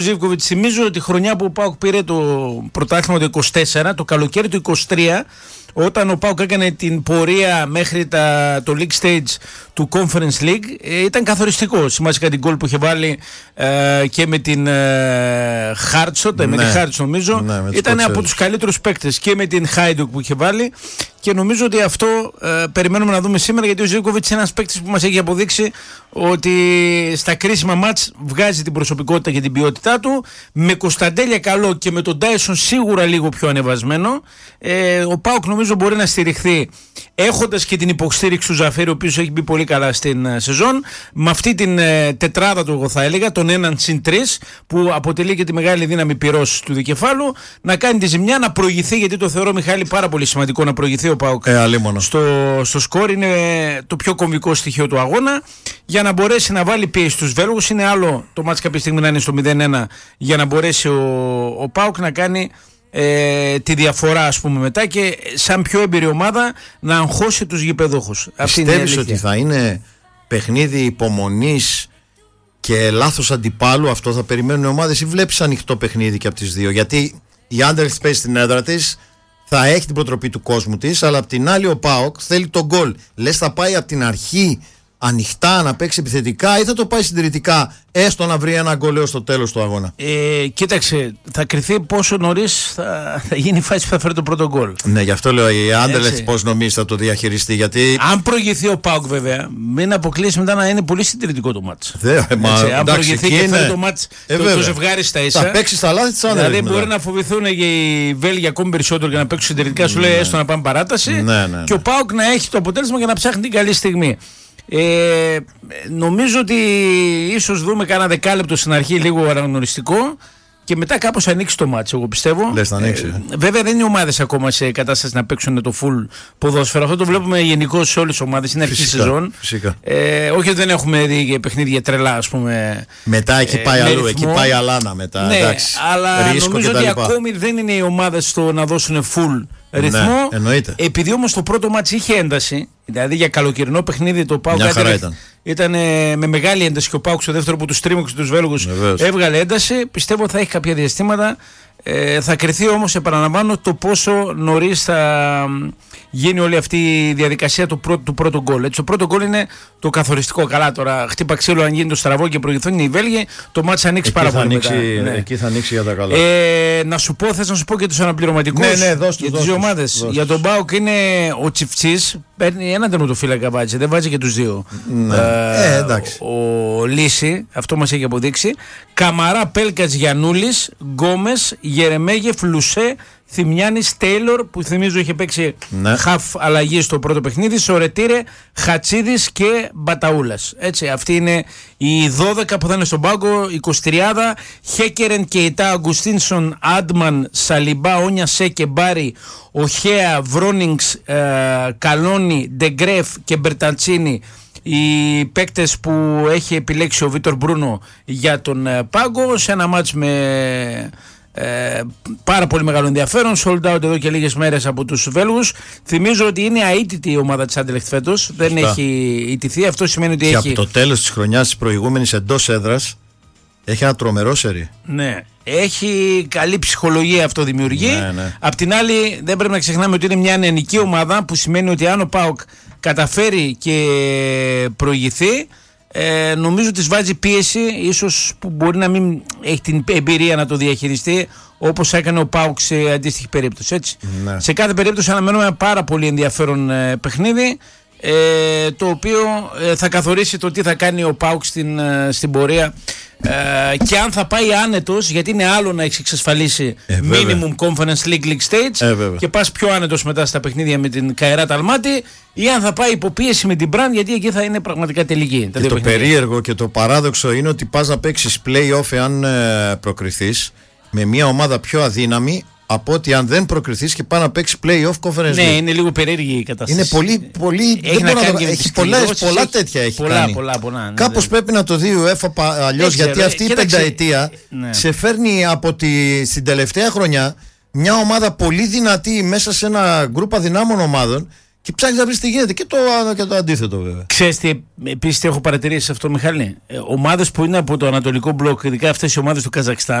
Ζίβκοβιτς, θυμίζω ότι τη χρονιά που ο ΠΑΟΚ πήρε το πρωτάθλημα το 24, το καλοκαίρι του 23, όταν ο ΠΑΟΚ έκανε την πορεία μέχρι το League Stage του Conference League, ήταν καθοριστικό. Σημαντικά την γκολ που είχε βάλει και με την Χάρτσο, με την Χάρτσο νομίζω, ήταν από τους καλύτερους παίκτες, και με την Χάιντουκ που είχε βάλει, και νομίζω ότι αυτό περιμένουμε να δούμε σήμερα, γιατί ο Ζίβκοβιτς είναι ένας παίκτης που μας έχει αποδείξει ότι στα κρίσιμα μάτς βγάζει την προσωπικότητα και την ποιότητά του. Με Κωνσταντέλια καλό και με τον Τάισον σίγουρα λίγο πιο ανεβασμένο, ο ΠΑΟΚ νομίζω μπορεί να στηριχθεί, έχοντας και την υποστήριξη του Ζαφέρη, ο οποίος έχει μπει πολύ καλά στην σεζόν, με αυτή την τετράδα του, εγώ θα έλεγα, τον 1+3, που αποτελεί και τη μεγάλη δύναμη πυρός του δικεφάλου, να κάνει τη ζημιά, να προηγηθεί, γιατί το θεωρώ, Μιχάλη, πάρα πολύ σημαντικό να προηγηθεί ο ΠΑΟΚ στο σκορ. Είναι το πιο κομβικό στοιχείο του αγώνα, για να μπορέσει να βάλει πίεση στους Βέλγους. Είναι άλλο το μάτς κάποια στιγμή να είναι στο 0-1, για να μπορέσει ο ΠΑΟΚ να κάνει τη διαφορά, ας πούμε, μετά, και σαν πιο έμπειρη ομάδα να αγχώσει τους γηπεδούχους. Πιστεύεις ότι θα είναι παιχνίδι υπομονής και λάθος αντιπάλου? Αυτό θα περιμένουν οι ομάδες, ή βλέπεις ανοιχτό παιχνίδι και από τις δύο? Γιατί η Άντερλεχτ παίζει στην έδρα της, θα έχει την προτροπή του κόσμου της, αλλά απ' την άλλη ο ΠΑΟΚ θέλει τον γκολ. Λες θα πάει από την αρχή ανοιχτά να παίξει επιθετικά, ή θα το πάει συντηρητικά, έστω να βρει ένα γκολ έως το τέλος του αγώνα? Κοίταξε, θα κριθεί πόσο νωρίς θα γίνει η φάση που θα φέρει το πρώτο γκολ. Ναι, γι' αυτό λέω, η Άντερλεχτ πώς νομίζεις θα το διαχειριστεί? Γιατί αν προηγηθεί ο ΠΑΟΚ, βέβαια, μην αποκλείσει μετά να είναι πολύ συντηρητικό το μάτς. Αν προηγηθεί και φέρει το μάτς, το ζευγάρι στα ίσα, θα παίξει στα λάθη της Άντερλεχτ. Δηλαδή μπορεί να φοβηθούν και οι Βέλγοι ακόμη περισσότερο και να παίξουν συντηρητικά. Σου λέει έστω να πάμε παράταση, και ο ΠΑΟΚ να έχει το αποτέλεσμα για να ψάχνει την καλή στιγμή. Νομίζω ότι ίσως δούμε κάνα δεκάλεπτο στην αρχή λίγο αναγνωριστικό, και μετά κάπως ανοίξει το μάτσο, εγώ πιστεύω. Λες να ανοίξει. Βέβαια δεν είναι οι ομάδες ακόμα σε κατάσταση να παίξουν το full ποδόσφαιρο. Αυτό το βλέπουμε γενικώς σε όλες τις ομάδες. Είναι αρχή σεζόν. Όχι ότι δεν έχουμε δει παιχνίδια τρελά, ας πούμε. Μετά εκεί πάει αλλού, εκεί πάει αλάνα μετά. Ναι, εντάξει, αλλά νομίζω ότι ακόμη δεν είναι οι ομάδες στο να δώσουν full ρυθμό. Ναι, επειδή όμως το πρώτο μάτς είχε ένταση, δηλαδή για καλοκαιρινό παιχνίδι το ΠΑΟΚ ήταν με μεγάλη ένταση, και ο ΠΑΟΚ στο δεύτερο που τους τρίμωξε τους Βέλγους έβγαλε ένταση. Πιστεύω θα έχει κάποια διαστήματα. Θα κριθεί όμως, επαναλαμβάνω, το πόσο νωρίς θα γίνει όλη αυτή η διαδικασία του πρώτου γκολ. Το πρώτο γκολ είναι το καθοριστικό. Καλά, τώρα χτύπα ξύλο αν γίνει το στραβό και προηγηθούν οι Βέλγοι, το μάτς ανοίξει πάρα πολύ μετά. Εκεί θα ανοίξει για τα καλά. Θες να σου πω και τους αναπληρωματικούς για τις δύο ομάδες. Για τον ΠΑΟΚ είναι ο Τσιφτσής, παίρνει έναν τερματοφύλακα βάζει, δεν βάζει και τους δύο. Ο Λύση, αυτό μας έχει αποδείξει. Καμαρά, Πέλκας, Γιαννούλης, Γκόμες, Γερεμέγεφ, Λουσέ, Θημιάνης, Τέιλορ, που θυμίζω είχε παίξει χαφ αλλαγή στο πρώτο παιχνίδι, Σορετήρε, Χατσίδης και Μπαταούλας. Έτσι, αυτοί είναι οι 12 που θα είναι στον πάγκο. 23, Χέκερεν, Κεϊτά, Αγκουστίνσον, Άντμαν, Σαλιμπά, Όνια Σέκε, Μπάρι, Οχέα, Βρόνινγκς, Καλόνι, Ντεγκρέφ και Μπερταντσίνη, οι παίκτες που έχει επιλέξει ο Βίτορ Μπρούνο για τον πάγκο, σε ένα μάτς με πάρα πολύ μεγάλο ενδιαφέρον, sold out εδώ και λίγες μέρες από τους Βέλγους. Θυμίζω ότι είναι αίτητη η ομάδα της Άντερλεχτ φέτος, δεν έχει ιτηθεί. Αυτό σημαίνει ότι και έχει. Από το τέλος της χρονιάς της προηγούμενης εντός έδρας έχει ένα τρομερό σερί. Ναι, έχει καλή ψυχολογία, αυτό δημιουργεί. Ναι. Απ' την άλλη, δεν πρέπει να ξεχνάμε ότι είναι μια νεανική ομάδα, που σημαίνει ότι αν ο ΠΑΟΚ καταφέρει και προηγηθεί, νομίζω της βάζει πίεση, ίσως που μπορεί να μην έχει την εμπειρία να το διαχειριστεί όπως έκανε ο ΠΑΟΚ σε αντίστοιχη περίπτωση, έτσι. Ναι. Σε κάθε περίπτωση αναμένουμε ένα πάρα πολύ ενδιαφέρον παιχνίδι, το οποίο θα καθορίσει το τι θα κάνει ο ΠΑΟΚ στην πορεία, και αν θα πάει άνετος, γιατί είναι άλλο να έχει εξασφαλίσει minimum conference league stage και πας πιο άνετος μετά στα παιχνίδια με την Καϊράτ Αλμάτι, ή αν θα πάει υποπίεση με την Μπραν, γιατί εκεί θα είναι πραγματικά τελική. Και το περίεργο και το παράδοξο είναι ότι πας να παίξεις play-off εάν προκριθείς με μια ομάδα πιο αδύναμη από ότι αν δεν προκριθείς και πάει να παίξει play-off conference league. Ναι, είναι λίγο περίεργη η κατάσταση. Είναι πολύ. Έχει πολλά τέτοια έχει κάνει. Πολλά, κάπως πρέπει να το δει η UEFA αλλιώς, γιατί αυτή η πενταετία σε φέρνει από στην τελευταία χρονιά μια ομάδα πολύ δυνατή μέσα σε ένα γκρουπ αδυνάμων ομάδων, Και ψάχνεις να βρεις τι γίνεται. Και το αντίθετο βέβαια. Ξέρεις τι, επίσης τι έχω παρατηρήσει αυτό, Μιχάλη. Ομάδες που είναι από το Ανατολικό Μπλοκ, ειδικά αυτές οι ομάδες του Καζακστάν,